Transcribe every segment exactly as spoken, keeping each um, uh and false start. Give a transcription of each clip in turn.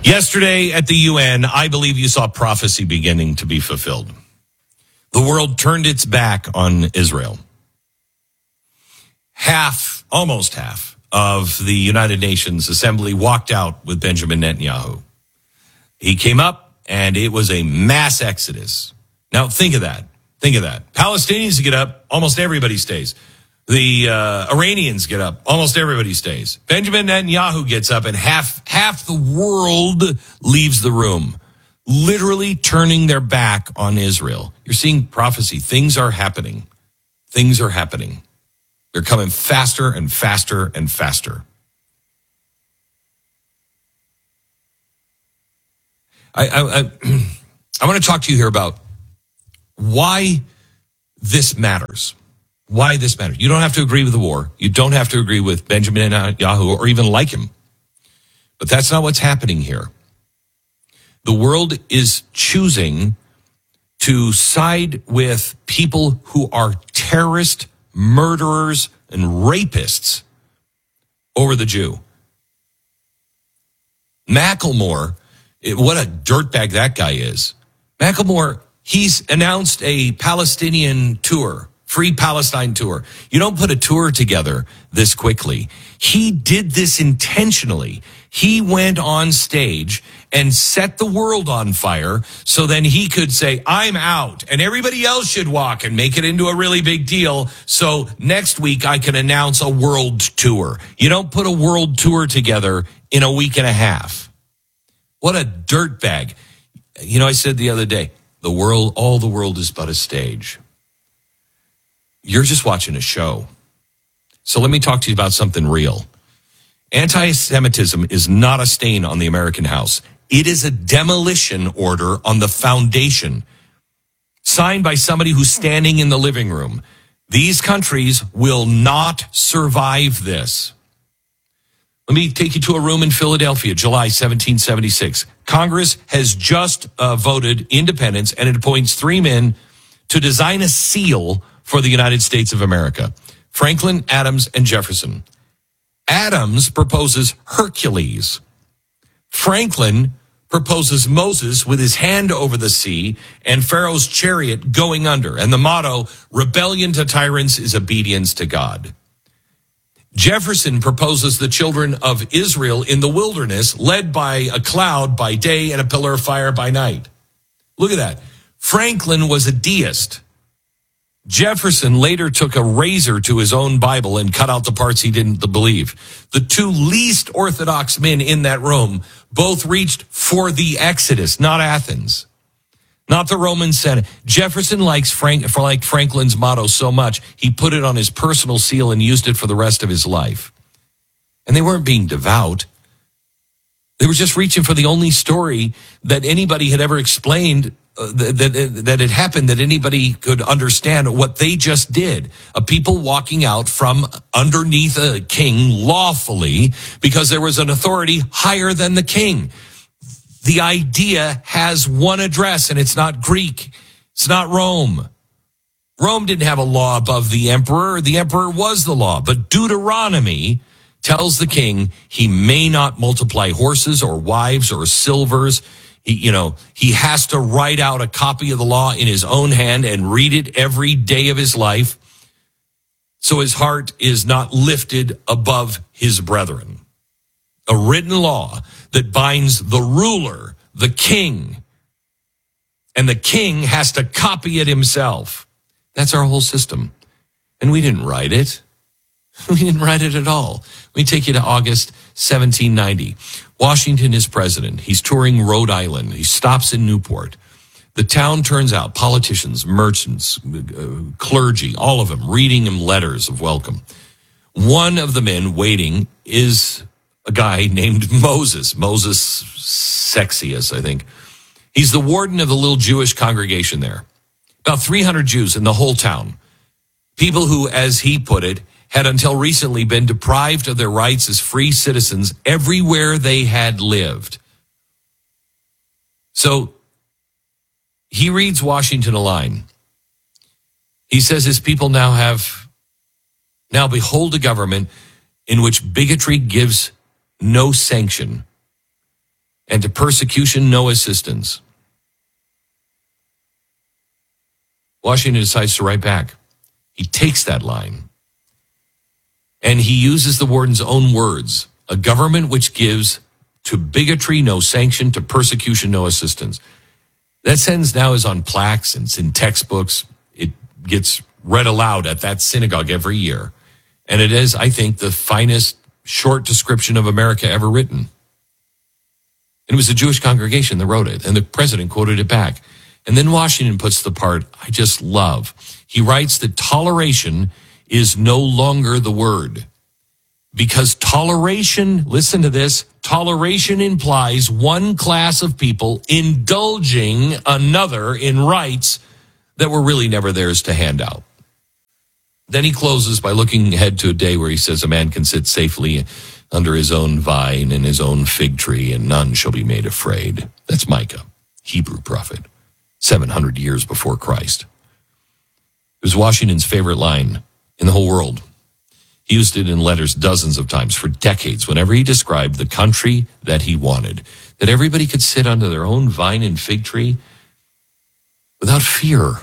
Yesterday at the U N, I believe you saw prophecy beginning to be fulfilled. The world turned its back on Israel. Half, almost half, of the United Nations Assembly walked out with Benjamin Netanyahu. He came up, and it was a mass exodus. Now, think of that. Think of that. Palestinians get up, almost everybody stays. The uh, Iranians get up, almost everybody stays. Benjamin Netanyahu gets up, and half half the world leaves the room, literally turning their back on Israel. You're seeing prophecy. Things are happening. Things are happening. They're coming faster and faster and faster. I I, I, I want to talk to you here about why this matters. Why this matters. You don't have to agree with the war. You don't have to agree with Benjamin Netanyahu or even like him. But that's not what's happening here. The world is choosing to side with people who are terrorist, murderers, and rapists over the Jew. Macklemore, what a dirtbag that guy is. Macklemore, he's announced a Palestinian tour. Free Palestine tour. You don't put a tour together this quickly. He did this intentionally. He went on stage and set the world on fire so then he could say, I'm out, and everybody else should walk and make it into a really big deal. So next week I can announce a world tour. You don't put a world tour together in a week and a half. What a dirtbag. You know, I said the other day, the world, all the world is but a stage. You're just watching a show. So let me talk to you about something real. Anti-Semitism is not a stain on the American house. It is a demolition order on the foundation, signed by somebody who's standing in the living room. These countries will not survive this. Let me take you to a room in Philadelphia, July seventeen seventy-six. Congress has just uh, voted independence, and it appoints three men to design a seal for the United States of America: Franklin, Adams, and Jefferson. Adams proposes Hercules. Franklin proposes Moses with his hand over the sea and Pharaoh's chariot going under. And the motto, rebellion to tyrants is obedience to God. Jefferson proposes the children of Israel in the wilderness, led by a cloud by day and a pillar of fire by night. Look at that. Franklin was a deist. Jefferson later took a razor to his own Bible and cut out the parts he didn't believe. The two least orthodox men in that room both reached for the Exodus, not Athens, not the Roman Senate. Jefferson likes Frank, for like Franklin's motto so much, he put it on his personal seal and used it for the rest of his life. And they weren't being devout. They were just reaching for the only story that anybody had ever explained Uh, that, that, that it happened, that anybody could understand what they just did. A people walking out from underneath a king lawfully because there was an authority higher than the king. The idea has one address, and it's not Greek. It's not Rome. Rome didn't have a law above the emperor. The emperor was the law. But Deuteronomy tells the king he may not multiply horses or wives or silvers. He, you know, he has to write out a copy of the law in his own hand and read it every day of his life, so his heart is not lifted above his brethren. A written law that binds the ruler, the king, and the king has to copy it himself. That's our whole system. And we didn't write it. We didn't write it at all. Let me take you to August seventeen ninety. Washington is president. He's touring Rhode Island. He stops in Newport. The town turns out, politicians, merchants, uh, clergy, all of them, reading him letters of welcome. One of the men waiting is a guy named Moses. Moses Sexius, I think. He's the warden of the little Jewish congregation there. About three hundred Jews in the whole town. People who, as he put it, had until recently been deprived of their rights as free citizens everywhere they had lived. So he reads Washington a line. He says his people now have, now behold a government in which bigotry gives no sanction. and to persecution no assistance. Washington decides to write back. He takes that line, and he uses the warden's own words, a government which gives to bigotry no sanction, to persecution no assistance. That sentence now is on plaques and it's in textbooks. It gets read aloud at that synagogue every year. And it is, I think, the finest short description of America ever written. And it was a Jewish congregation that wrote it, and the president quoted it back. And then Washington puts the part I just love. He writes that toleration is no longer the word. Because toleration, listen to this, toleration implies one class of people indulging another in rights that were really never theirs to hand out. Then he closes by looking ahead to a day where he says a man can sit safely under his own vine and his own fig tree, and none shall be made afraid. That's Micah, Hebrew prophet, seven hundred years before Christ. It was Washington's favorite line in the whole world. He used it in letters dozens of times for decades whenever he described the country that he wanted, that everybody could sit under their own vine and fig tree without fear.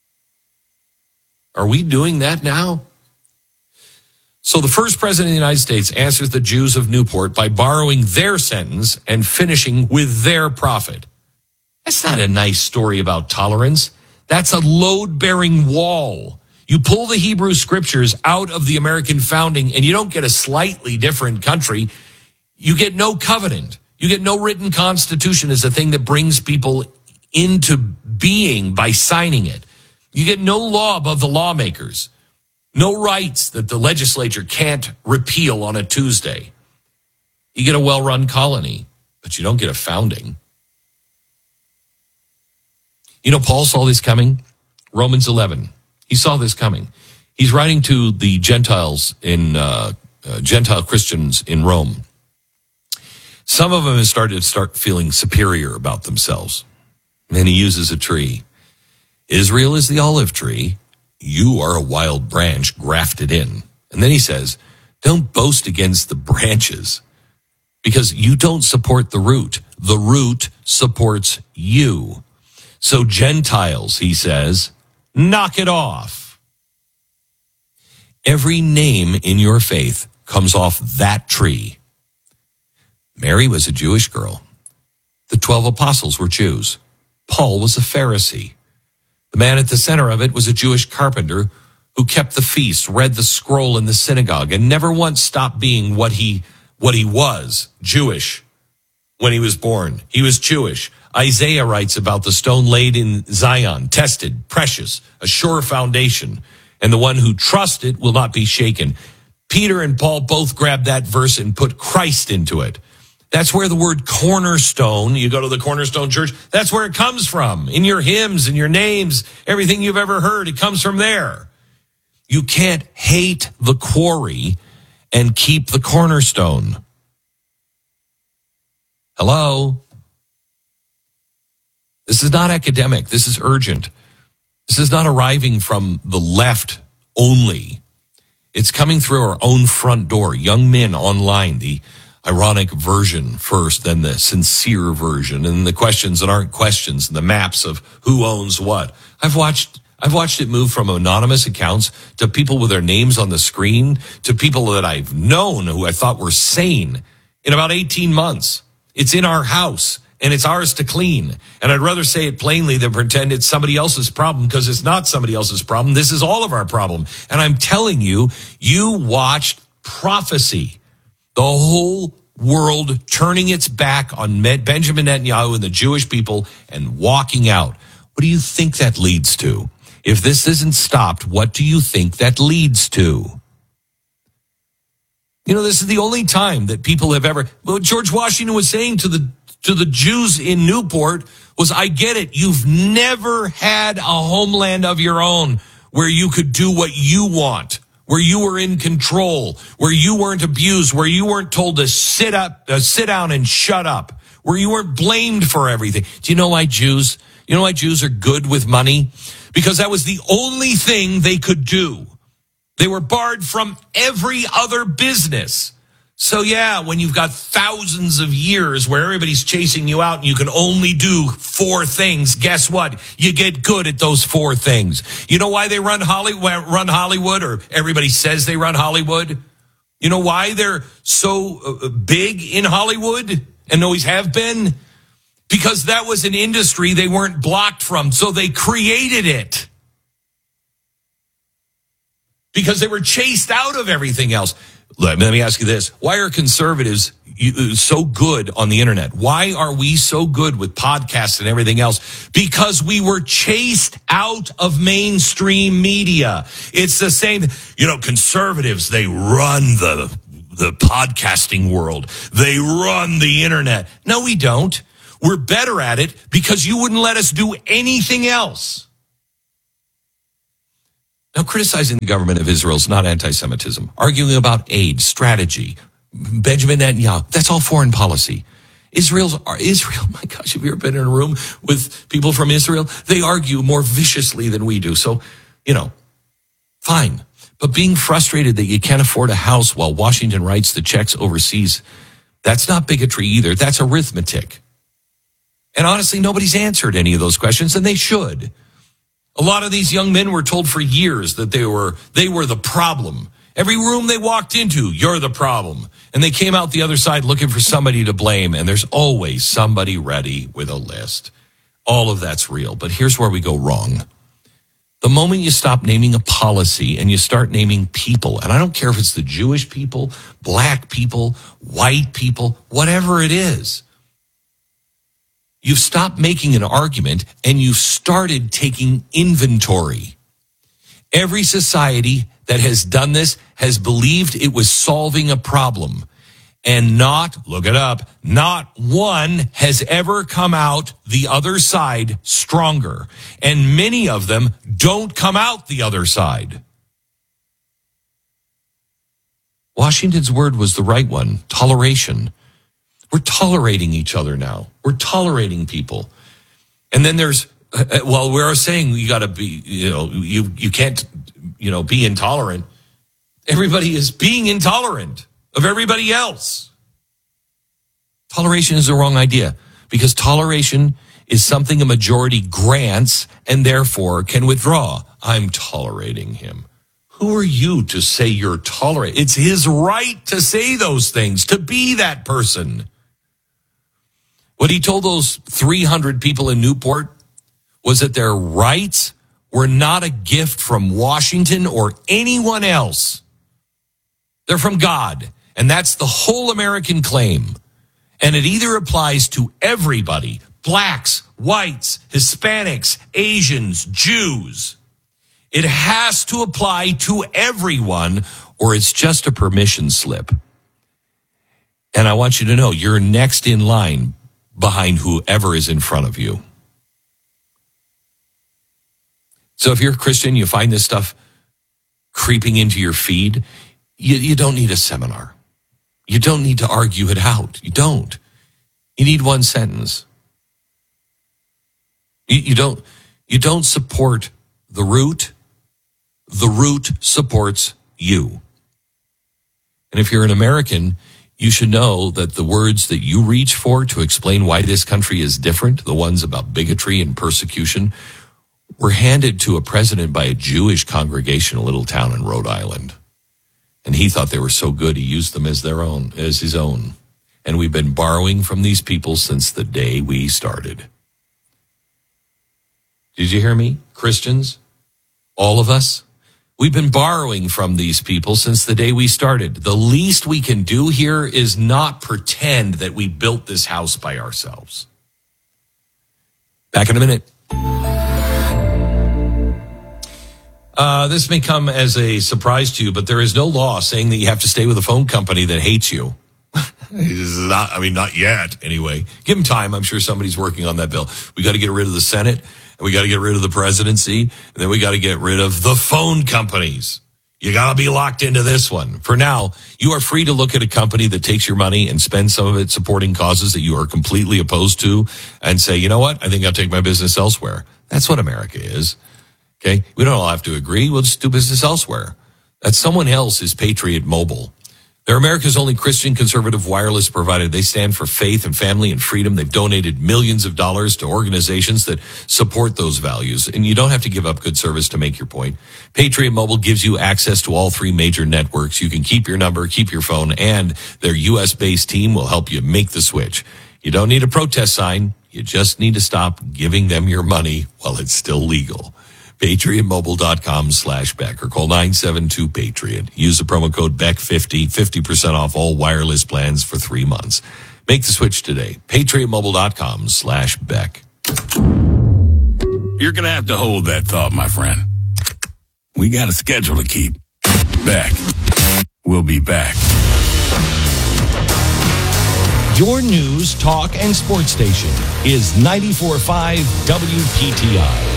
Are we doing that now? So the first president of the United States answers the Jews of Newport by borrowing their sentence and finishing with their prophet. That's not a nice story about tolerance. That's a load-bearing wall. You pull the Hebrew scriptures out of the American founding and you don't get a slightly different country. You get no covenant. You get no written constitution as a thing that brings people into being by signing it. You get no law above the lawmakers. No rights that the legislature can't repeal on a Tuesday. You get a well-run colony, but you don't get a founding. You know, Paul saw this coming. Romans eleven. He saw this coming. He's writing to the Gentiles in uh, uh, Gentile Christians in Rome. Some of them have started to start feeling superior about themselves. And he uses a tree. Israel is the olive tree. You are a wild branch grafted in. And then he says, don't boast against the branches because you don't support the root. The root supports you. So Gentiles, he says, knock it off. Every name in your faith comes off that tree. Mary was a Jewish girl. The twelve apostles were Jews. Paul was a Pharisee. The man at the center of it was a Jewish carpenter who kept the feast, read the scroll in the synagogue, and never once stopped being what he, what he was, Jewish, when he was born. He was Jewish. Isaiah writes about the stone laid in Zion, tested, precious, a sure foundation, and the one who trusts it will not be shaken. Peter and Paul both grabbed that verse and put Christ into it. That's where the word cornerstone, you go to the Cornerstone Church, that's where it comes from. In your hymns, in your names, everything you've ever heard, it comes from there. You can't hate the quarry and keep the cornerstone. Hello? This is not academic. This is urgent. This is not arriving from the left only. It's coming through our own front door. Young men online, the ironic version first, then the sincere version, and the questions that aren't questions, and the maps of who owns what. I've watched I've watched it move from anonymous accounts to people with their names on the screen to people that I've known who I thought were sane in about eighteen months. It's in our house, and it's ours to clean. And I'd rather say it plainly than pretend it's somebody else's problem, because it's not somebody else's problem. This is all of our problem. And I'm telling you, you watched prophecy. The whole world turning its back on Benjamin Netanyahu and the Jewish people and walking out. What do you think that leads to? If this isn't stopped, what do you think that leads to? You know, this is the only time that people have ever, what George Washington was saying to the to the Jews in Newport was, I get it. You've never had a homeland of your own where you could do what you want, where you were in control, where you weren't abused, where you weren't told to sit up, uh, sit down and shut up, where you weren't blamed for everything. Do you know why Jews, you know why Jews are good with money? Because that was the only thing they could do. They were barred from every other business. So yeah, when you've got thousands of years where everybody's chasing you out and you can only do four things, guess what? You get good at those four things. You know why they run Hollywood, run Hollywood, or everybody says they run Hollywood? You know why they're so big in Hollywood and always have been? Because that was an industry they weren't blocked from, so they created it. Because they were chased out of everything else. Let me ask you this. Why are conservatives so good on the internet? Why are we so good with podcasts and everything else? Because we were chased out of mainstream media. It's the same, you know, conservatives, they run the, the podcasting world. They run the internet. No, we don't. We're better at it because you wouldn't let us do anything else. Now, criticizing the government of Israel is not anti-Semitism. Arguing about aid, strategy, Benjamin Netanyahu, that's all foreign policy. Israel's, Israel, my gosh, have you ever been in a room with people from Israel? They argue more viciously than we do. So, you know, fine. But being frustrated that you can't afford a house while Washington writes the checks overseas, that's not bigotry either. That's arithmetic. And honestly, nobody's answered any of those questions, and they should. A lot of these young men were told for years that they were they were the problem. Every room they walked into, you're the problem. And they came out the other side looking for somebody to blame, and there's always somebody ready with a list. All of that's real, but here's where we go wrong. The moment you stop naming a policy and you start naming people, and I don't care if it's the Jewish people, black people, white people, whatever it is, you've stopped making an argument and you've started taking inventory. Every society that has done this has believed it was solving a problem. And not, look it up, not one has ever come out the other side stronger. And many of them don't come out the other side. Washington's word was the right one, toleration. We're tolerating each other now. We're tolerating people. And then there's, well, we're saying you got to be, you know, you, you can't, you know, be intolerant. Everybody is being intolerant of everybody else. Toleration is the wrong idea because toleration is something a majority grants and therefore can withdraw. I'm tolerating him. Who are you to say you're tolerant? It's his right to say those things, to be that person. What he told those three hundred people in Newport was that their rights were not a gift from Washington or anyone else. They're from God, and that's the whole American claim. And it either applies to everybody, blacks, whites, Hispanics, Asians, Jews. It has to apply to everyone, or it's just a permission slip. And I want you to know you're next in line behind whoever is in front of you. So if you're a Christian, you find this stuff creeping into your feed, you, you don't need a seminar. You don't need to argue it out. You don't. You need one sentence. You, you don't, you don't support the root. The root supports you. And if you're an American, you should know that the words that you reach for to explain why this country is different, the ones about bigotry and persecution, were handed to a president by a Jewish congregation in a little town in Rhode Island. And he thought they were so good, he used them as their own, as his own. And we've been borrowing from these people since the day we started. Did you hear me? Christians, all of us, we've been borrowing from these people since the day we started. The least we can do here is not pretend that we built this house by ourselves. Back in a minute. Uh, this may come as a surprise to you, but there is no law saying that you have to stay with a phone company that hates you. not, I mean, not yet, anyway. Give them time. I'm sure somebody's working on that bill. We got to get rid of the Senate, and we got to get rid of the presidency, and then we got to get rid of the phone companies. You got to be locked into this one. For now, you are free to look at a company that takes your money and spends some of it supporting causes that you are completely opposed to and say, you know what, I think I'll take my business elsewhere. That's what America is. Okay, we don't all have to agree. We'll just do business elsewhere. That someone else is Patriot Mobile. They're America's only Christian conservative wireless provider. They stand for faith and family and freedom. They've donated millions of dollars to organizations that support those values. And you don't have to give up good service to make your point. Patriot Mobile gives you access to all three major networks. You can keep your number, keep your phone, and their U S-based team will help you make the switch. You don't need a protest sign. You just need to stop giving them your money while it's still legal. PatriotMobile.com slash Beck or call nine seven two Patriot. Use the promo code Beck fifty, fifty percent off all wireless plans for three months. Make the switch today. PatriotMobile.com slash Beck. You're going to have to hold that thought, my friend. We got a schedule to keep. Beck. We'll be back. Your news, talk, and sports station is ninety-four point five W P T I.